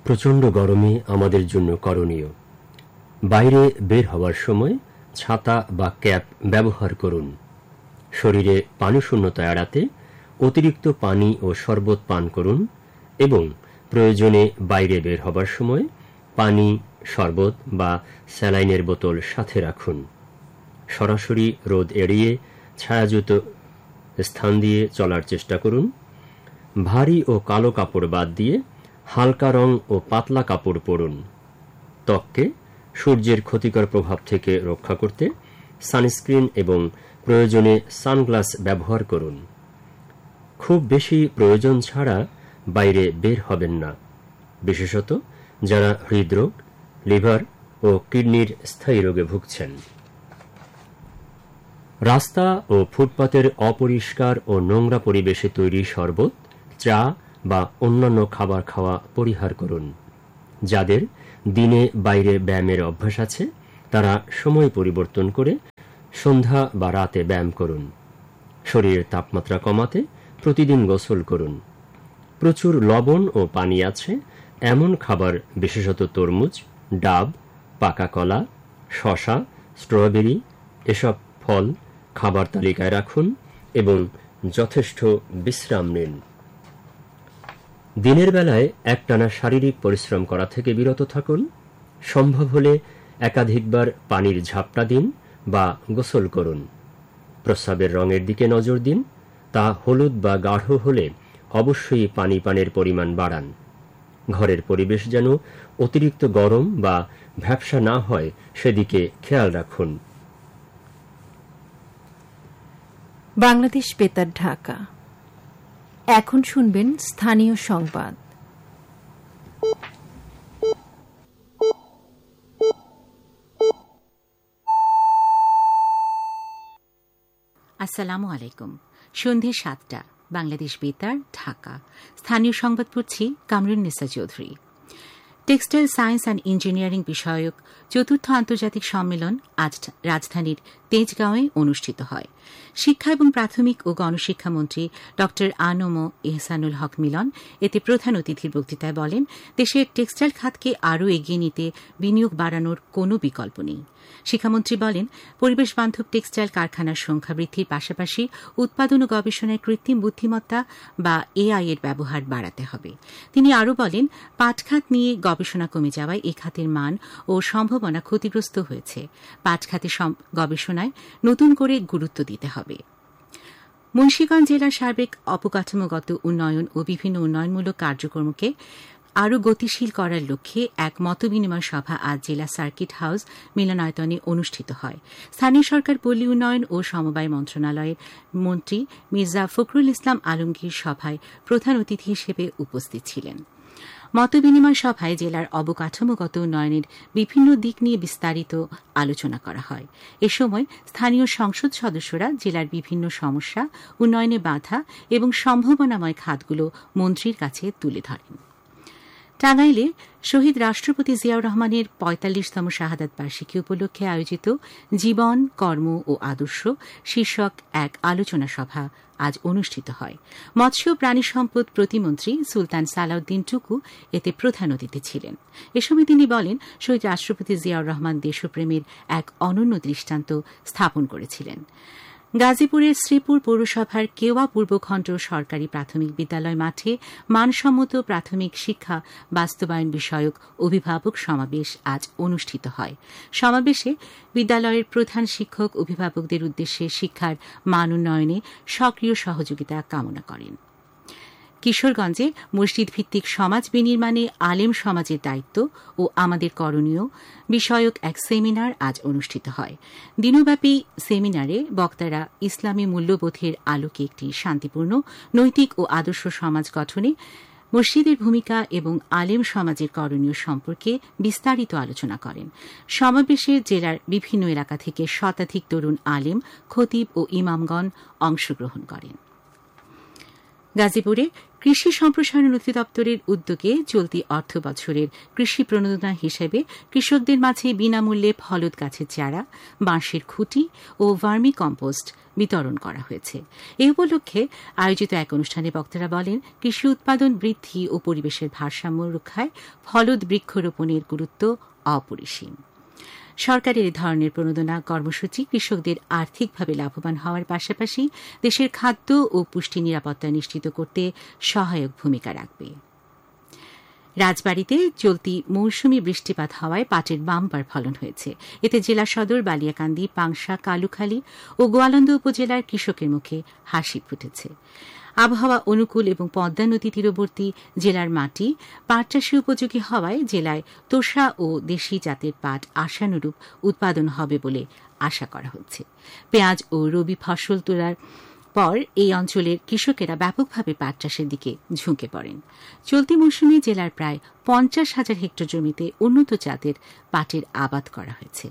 প্রচণ্ড গরমে আমাদের জন্য করণীয়। বাইরে বের হওয়ার সময় ছাতা বা ক্যাপ ব্যবহার করুন। শরীরে পানি শূন্যতা এড়াতে অতিরিক্ত পানি ও শরবত পান করুন এবং প্রয়োজনে বাইরে বের হবার সময় পানি, শরবত বা স্যালাইনের বোতল সাথে রাখুন। সরাসরি রোদ এড়িয়ে ছায়াযুত স্থান দিয়ে চলার চেষ্টা করুন। ভারী ও কালো কাপড় বাদ দিয়ে হালকা রং ও পাতলা কাপড় পরুন। ত্বককে সূর্যের ক্ষতিকর প্রভাব থেকে রক্ষা করতে সানস্ক্রিন এবং প্রয়োজনে সানগ্লাস ব্যবহার করুন। খুব বেশি প্রয়োজন ছাড়া বাইরে বের হবেন না, বিশেষত যারা হৃদরোগ, লিভার ও কিডনির স্থায়ী রোগে ভুগছেন। রাস্তা ও ফুটপাতের অপরিষ্কার ও নোংরা পরিবেশে তৈরি শরবত, চা বা অন্যান্য খাবার খাওয়া পরিহার করুন। যাদের দিনে বাইরে ব্যায়ামের অভ্যাস আছে তারা সময় পরিবর্তন করে সন্ধ্যা বা রাতে ব্যায়াম করুন। শরীরের তাপমাত্রা কমাতে প্রতিদিন গোসল করুন। প্রচুর লবণ ও পানি আছে এমন খাবার, বিশেষত তরমুজ, ডাব, পাকা কলা, শসা, স্ট্রবেরি এসব ফল খাবার তালিকায় রাখুন এবং যথেষ্ট বিশ্রাম নিন। দিনের বেলায় একটানা শারীরিক পরিশ্রম করা থেকে বিরত থাকুন। সম্ভব হলে একাধিকবার পানির ঝাপটা দিন বা গোসল করুন। প্রস্রাবের রঙের দিকে নজর দিন। তা হলুদ বা গাঢ় হলে অবশ্যই পানির পরিমাণ বাড়ান। ঘরের পরিবেশ যেন অতিরিক্ত গরম বা ভ্যাপসা না হয় সেদিকে খেয়াল রাখুন। বাংলাদেশ বেতার, ঢাকা। এখন শুনবেন স্থানীয় সংবাদ। আসসালামু আলাইকুম। সন্ধ্যে 7টা, বাংলাদেশ বেতার, ঢাকা। স্থানীয় সংবাদ পড়ছি Kamrunnessa Chowdhury. Textile science and engineering বিষয়ক চতুর্থ আন্তর্জাতিক সম্মেলন আজ রাজধানীর তেজগাঁওয়ে অনুষ্ঠিত হয়। শিক্ষা এবং প্রাথমিক ও গণশিক্ষা মন্ত্রী ড আনম এহসানুল হক মিলন এতে প্রধান অতিথির বক্তৃতায় বলেন, দেশের টেক্সটাইল খাতকে আরও এগিয়ে নিতে বিনিয়োগ বাড়ানোর কোনো বিকল্প নেই। শিক্ষামন্ত্রী বলেন, পরিবেশ বান্ধব টেক্সটাইল কারখানার সংখ্যা বৃদ্ধির পাশাপাশি উৎপাদন ও গবেষণায় কৃত্রিম বুদ্ধিমত্তা বা এআই এর ব্যবহার বাড়াতে হবে। তিনি আরও বলেন, পাট খাত নিয়ে গবেষণা কমে যাওয়ায় এ খাতের মান ও সম্ভাবনা ক্ষতিগ্রস্ত হয়েছে। পাট খাতে গবেষণায় নতুন করে গুরুত্ব দিতে হবে। মুন্সিগঞ্জ জেলার সার্বিক অবকাঠামোগত উন্নয়ন ও বিভিন্ন উন্নয়নমূলক কার্যক্রমকে আরও গতিশীল করার লক্ষ্যে এক মতবিনিময় সভা আজ জেলা সার্কিট হাউস মিলনায়তনে অনুষ্ঠিত হয়। স্থানীয় সরকার, পল্লী উন্নয়ন ও সমবায় মন্ত্রণালয়ের মন্ত্রী মির্জা ফখরুল ইসলাম আলমগীর সভায় প্রধান অতিথি হিসেবে উপস্থিত ছিলেন। মতবিনিময় সভায় জেলার অবকাঠামোগত উন্নয়নের বিভিন্ন দিক নিয়ে বিস্তারিত আলোচনা করা হয়। এ সময় স্থানীয় সংসদ সদস্যরা জেলার বিভিন্ন সমস্যা, উন্নয়নে বাধা এবং সম্ভাবনাময় খাতগুলো মন্ত্রীর কাছে তুলে ধরেন। টাঙ্গাইলে শহীদ রাষ্ট্রপতি জিয়াউর রহমানের ৪৫তম শাহাদাত বার্ষিকী উপলক্ষে আয়োজিত জীবন, কর্ম ও আদর্শ শীর্ষক এক আলোচনা সভা আজ অনুষ্ঠিত হয়। মৎস্য ও প্রাণী সম্পদ প্রতিমন্ত্রী সুলতান সালাউদ্দিন টুকু এতে প্রধান অতিথি ছিলেন। এ সময় তিনি বলেন, শহীদ রাষ্ট্রপতি জিয়াউর রহমান দেশপ্রেমের এক অনন্য দৃষ্টান্ত স্থাপন করেছিলেন। গাজীপুরের শ্রীপুর পৌরসভার কেওয়া পূর্বখণ্ড সরকারি প্রাথমিক বিদ্যালয় মাঠে মানসম্মত প্রাথমিক শিক্ষা বাস্তবায়ন বিষয়ক অভিভাবক সমাবেশ আজ অনুষ্ঠিত হয়। সমাবেশে বিদ্যালয়ের প্রধান শিক্ষক অভিভাবকদের উদ্দেশ্যে শিক্ষার মান উন্নয়নে সক্রিয় সহযোগিতা কামনা করেন। কিশোরগঞ্জে মসজিদ ভিত্তিক সমাজ বিনির্মাণে আলেম সমাজের দায়িত্ব ও আমাদের করণীয় বিষয়ক এক সেমিনার আজ অনুষ্ঠিত হয়। দিনব্যাপী সেমিনারে বক্তারা ইসলামী মূল্যবোধের আলোকে একটি শান্তিপূর্ণ, নৈতিক ও আদর্শ সমাজ গঠনে মসজিদের ভূমিকা এবং আলেম সমাজের করণীয় সম্পর্কে বিস্তারিত আলোচনা করেন। সমাবেশে জেলার বিভিন্ন এলাকা থেকে শতাধিক তরুণ আলেম, খতিব ও ইমামগণ অংশগ্রহণ করেন। গাজীপুরে কৃষি সম্প্রসারণ অধিদপ্তরের উদ্যোগে চলতি অর্থ বছরের কৃষি প্রণোদনা হিসেবে কৃষকদের মাঝে বিনামূল্যে ফলদ গাছের চারা, বাঁশের খুঁটি ও ভার্মি কম্পোস্ট বিতরণ করা হয়েছে। এই উপলক্ষে আয়োজিত এক অনুষ্ঠানে বক্তারা বলেন, কৃষি উৎপাদন বৃদ্ধি ও পরিবেশের ভারসাম্য রক্ষায় ফলদ বৃক্ষরোপণের গুরুত্ব অপরিসীম। সরকারের এ ধরনের প্রণোদনা কর্মসূচি কৃষকদের আর্থিকভাবে লাভবান হওয়ার পাশাপাশি দেশের খাদ্য ও পুষ্টি নিরাপত্তা নিশ্চিত করতে সহায়ক ভূমিকা রাখবে। রাজবাড়ীতে চলতি মৌসুমী বৃষ্টিপাত হওয়ায় পাটের বাম্পার ফলন হয়েছে। এতে জেলা সদর, বালিয়াকান্দি, পাংশা, কালুখালী ও গোয়ালন্দ উপজেলার কৃষকের মুখে হাসি ফুটেছে। আবহাওয়া অনুকূল এবং পদ্মা নদী তীরবর্তী জেলার মাটি পাট চাষে উপযোগী হওয়ায় জেলায় তোষা ও দেশি জাতের পাট আশানুরূপ উৎপাদন হবে বলে আশা করা হচ্ছে। পেঁয়াজ ও রবি ফসল তোলার পর এই অঞ্চলের কৃষকেরা ব্যাপকভাবে পাট চাষের দিকে ঝুঁকে পড়েন। চলতি মৌসুমে জেলার প্রায় 50,000 হেক্টর জমিতে উন্নত জাতের পাটের আবাদ করা হয়েছে।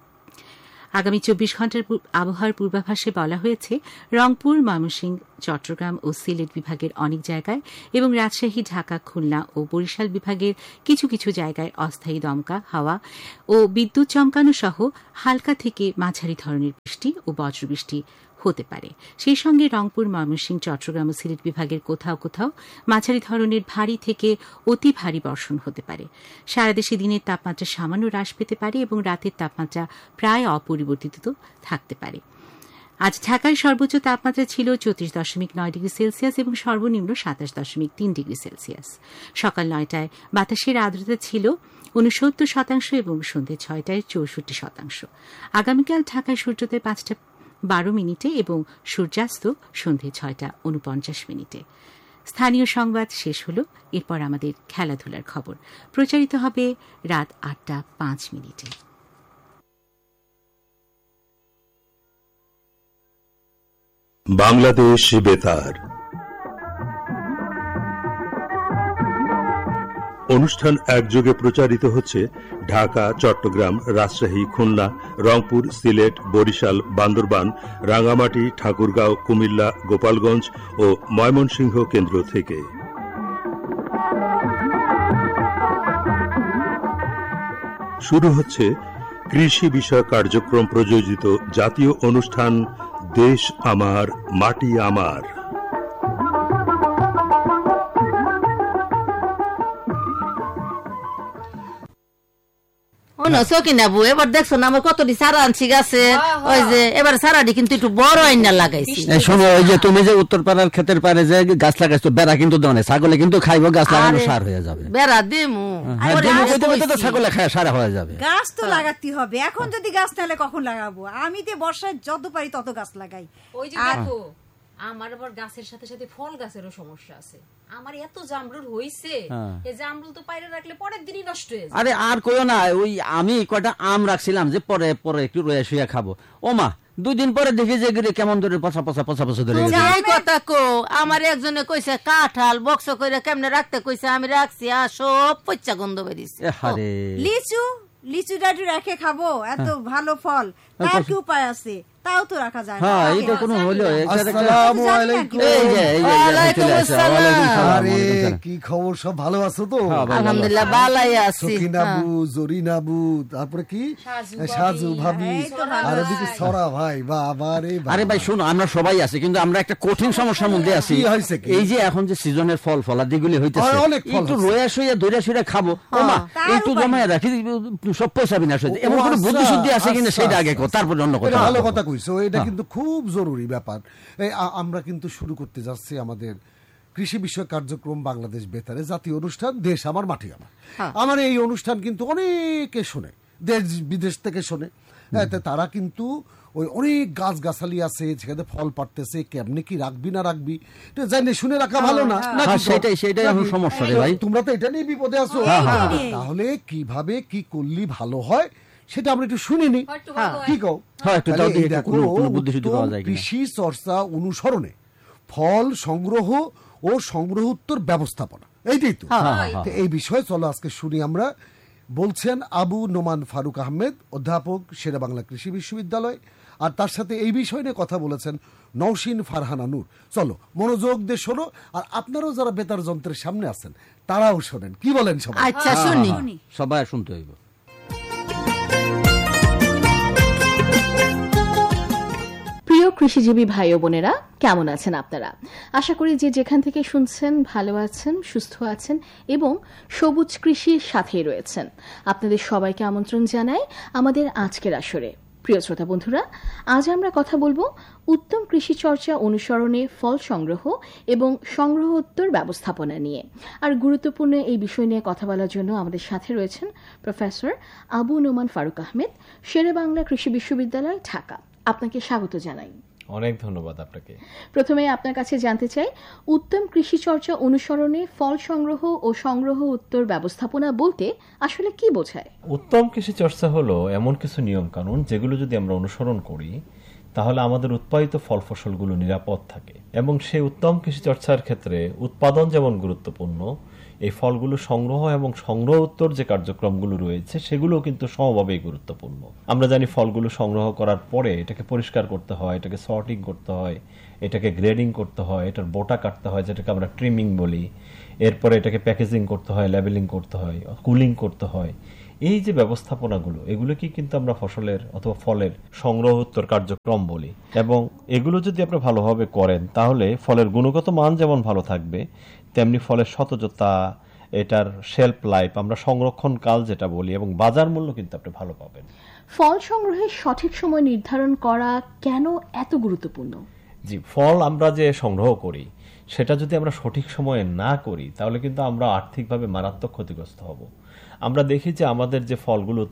আগামী 24 ঘণ্টার আবহাওয়ার পূর্বাভাসে বলা হয়েছে, রংপুর, ময়মনসিংহ, চট্টগ্রাম ও সিলেট বিভাগের অনেক জায়গায় এবং রাজশাহী, ঢাকা, খুলনা ও বরিশাল বিভাগের কিছু কিছু জায়গায় অস্থায়ী দমকা হাওয়া ও বিদ্যুৎ চমকানো সহ হালকা থেকে মাঝারি ধরনের বৃষ্টি ও বজ্রবৃষ্টি হতে পারে। সেই সঙ্গে রংপুর, ময়মনসিংহ, চট্টগ্রাম ও সিলেট বিভাগের কোথাও কোথাও মাঝারি ধরনের ভারী থেকে অতি ভারী বর্ষণ হতে পারে। সারা দেশে দিনের তাপমাত্রা সামান্য হ্রাস পেতে পারে এবং রাতের তাপমাত্রা প্রায় অপরিবর্তিত থাকতে পারে। আজ ঢাকায় সর্বোচ্চ তাপমাত্রা ছিল 34.9 ডিগ্রি সেলসিয়াস এবং সর্বনিম্ন 27.3 ডিগ্রি সেলসিয়াস। সকাল 9টায় বাতাসের আর্দ্রতা ছিল 69% এবং সন্ধ্যে 6টায় 64%। আগামীকাল ঢাকায় সূর্যোদয় 5:12 এবং সূর্যাস্ত সন্ধ্যে 6:49। স্থানীয় সংবাদ শেষ হল। এরপর আমাদের খেলাধুলার খবর প্রচারিত হবে রাত 8:05। বাংলাদেশ বেতার অনুষ্ঠান একযোগে প্রচারিত হচ্ছে ঢাকা, চট্টগ্রাম, রাজশাহী, খুলনা, রংপুর, সিলেট, বরিশাল, বান্দরবান, রাঙ্গামাটি, ঠাকুরগাঁও, কুমিল্লা, গোপালগঞ্জ ও ময়মনসিংহ কেন্দ্র থেকে। শুরু হচ্ছে কৃষি বিষয়ক কার্যক্রম প্রযোজিত জাতীয় অনুষ্ঠান দেশ আমার, মাটি আমার। এবার দেখছো না আমার কতটি সারা আনছি গাছে, ওই যে এবার সারাটি কিন্তু একটু বড় আইনা লাগাইছি। শোনো, ওই যে তুমি যে উত্তরপাড়ার ক্ষেতের পারে যে গাছ লাগাইছো, বেড়া কিন্তু দেওয়া নেই, ছাগলে কিন্তু খাইবো, গাছ লাগানো সার হয়ে যাবে। বেড়া দিমু, ছাগলে খায় সারা হয়ে যাবে। গাছ তো লাগাতে হবে, এখন যদি গাছ নাহলে কখন লাগাবো? আমি তো বর্ষায় যত পারি তত গাছ লাগাই। ওই যে দেখো, আমার আবার গাছের সাথে সাথে ফল গাছেরও সমস্যা আছে। আমার এত জামরুল হইছে, এই জামরুল তো পাইরে রাখলে পরের দিনই নষ্ট হয়ে যায়। আরে আর কইও না, ওই আমি কয়টা আম রাখছিলাম যে পরে পরে একটু রয়ে শুয়ে খাবো, ও মা 2 দিন পরে দেখি যে কেমন ধরে পচা ধরে গেছে। এই কথা কো, আমার একজনে কইছে কাঁঠাল বক্স করে কেমনে রাখতে কইছে, আমি রাখছি আর সব পচা গন্ধ বেরিয়েছে। আরে লিচু ডাডু রেখে খাবো, এত ভালো ফল, তার কি উপায় আছে? তাও তো রাখা যায় না। হ্যাঁ, এইটা কোনো হলো। আসসালামু আলাইকুম। ওয়ালাইকুম আসসালাম। কি খবর? সব ভালো আছো তো? আলহামদুলিল্লাহ ভালোই আছি। সকিনাবু, জরিনাবু, তারপরে কি সাজু ভাবি, আর এদিকে সরা ভাই, বাবা রে বাবা। আরে ভাই শোনো, আমরা সবাই আছি, কিন্তু আমরা একটা কঠিন সমস্যার মধ্যে আছি। কি হইছে? এই যে এখন যে সিজনের ফল ফলাদিগুলি হইতেছে, একটু রয়ে শুয়ে ধরে শুয়ে খাবো, ও মা একটু জমায় রাখি, সব পয়সা বিনাশ হয়ে যায়। এমন কোনো বুদ্ধি শুদ্ধি আছে কিনা সেটা আগে কর, তারপর অন্য কথা। ভালো কথা কইছো, এটা কিন্তু খুব জরুরি ব্যাপার। আমরা কিন্তু শুরু করতে যাচ্ছি আমাদের কৃষি বিষয়ক কার্যক্রম বাংলাদেশ বেতারে জাতীয় অনুষ্ঠান দেশ আমার, মাটি আমার। আমার এই অনুষ্ঠান কিন্তু অনেকে শোনে, দেশ বিদেশ থেকে শোনে। তারা কিন্তু ওই অনেক গাছ গাছালি আছে যেখানে ফল পাড়তেছে, কেমনে কি রাখবি না রাখবি জানি শুনে রাখা ভালো না? সেটাই এখন সমস্যা রে ভাই। তোমরা তো এটা নিয়ে বিপদে আছো, তাহলে কিভাবে কি করলি ভালো হয় সেটা আমরা একটু শুনিনি। কি কও? কৃষি চর্চা অনুসরণে ফল সংগ্রহ ও সংগ্রহোত্তর ব্যবস্থাপনা, এইটাই তো। এই বিষয়ে চলো আজকে শুনি আমরা। বলছেন আবু নোমান ফারুক আহমেদ, অধ্যাপক, শেরেবাংলা কৃষি বিশ্ববিদ্যালয়, আর তার সাথে এই বিষয় নিয়ে কথা বলেছেন নওশিন ফারহানা নূর। চলো মনোযোগ দিয়ে শোনো, আর আপনারাও যারা বেতার যন্ত্রের সামনে আছেন তারাও শোনেন, কি বলেন সবাই? আচ্ছা শুনি, সবাই শুনতে হইব। প্রিয় কৃষিজীবী ভাই ও বোনেরা, কেমন আছেন আপনারা? আশা করি যে যেখান থেকে শুনছেন ভালো আছেন, সুস্থ আছেন এবং সবুজ কৃষির সাথেই রয়েছেন। আপনাদের সবাইকে আমন্ত্রণ জানাই আমাদের আজকের আসরে। প্রিয় শ্রোতা বন্ধুরা, আজ আমরা কথা বলবো উত্তম কৃষি চর্চা অনুসরণে ফল সংগ্রহ এবং সংগ্রহোত্তর ব্যবস্থাপনা নিয়ে। আর গুরুত্বপূর্ণ এই বিষয় নিয়ে কথা বলার জন্য আমাদের সাথে রয়েছেন প্রফেসর আবু নোমান ফারুক আহমেদ, শেরেবাংলা কৃষি বিশ্ববিদ্যালয়, ঢাকা। আপনাকে স্বাগত জানাই। অনেক ধন্যবাদ আপনাকে। প্রথমে আপনার কাছে জানতে চাই, উত্তম কৃষি চর্চা অনুসরণে ফল সংগ্রহ ও সংগ্রহ উত্তর ব্যবস্থাপনা বলতে আসলে কি বোঝায়? উত্তম কৃষি চর্চা হলো এমন কিছু নিয়ম কানুন যেগুলো যদি আমরা অনুসরণ করি তাহলে আমাদের উৎপাদিত ফল ফসলগুলো নিরাপদ থাকে, এবং সেই উত্তম কৃষি চর্চার ক্ষেত্রে উৎপাদন যেমন গুরুত্বপূর্ণ, এই ফলগুলো সংগ্রহ এবং সংগ্রহ উত্তর যে কার্যক্রমগুলো রয়েছে সেগুলো কিন্তু সমভাবেই গুরুত্বপূর্ণ। আমরা জানি ফলগুলো সংগ্রহ করার পরে এটাকে পরিষ্কার করতে হয়, এটাকে সর্টিং করতে হয়, এটাকে গ্রেডিং করতে হয়, এটার বোটা কাটতে হয় যেটাকে আমরা ট্রিমিং বলি, এরপরে এটাকে প্যাকেজিং করতে হয়, লেবেলিং করতে হয়, কুলিং করতে হয়। এই যে ব্যবস্থাপনাগুলো, এগুলোকে কিন্তু আমরা ফসলের অথবা ফলের সংগ্রহ উত্তর কার্যক্রম বলি, এবং এগুলো যদি আপনি ভালোভাবে করেন তাহলে ফলের গুণগত মান যেমন ভালো থাকবে, তেমনি ফলের সতেজতা, এটার শেলফ লাইফ, আমরা সংরক্ষণ কাল যেটা বলি, এবং বাজার মূল্য কিন্তু আপনি ভালো পাবেন। ফল সংগ্রহের সঠিক সময় নির্ধারণ করা কেন এত গুরুত্বপূর্ণ? জি, ফল আমরা যে সংগ্রহ করি সেটা যদি আমরা সঠিক সময়ে না করি তাহলে কিন্তু আমরা আর্থিকভাবে মারাত্মক ক্ষতিগ্রস্ত হব। আমরা দেখি যে আমাদের যে ফলগুলো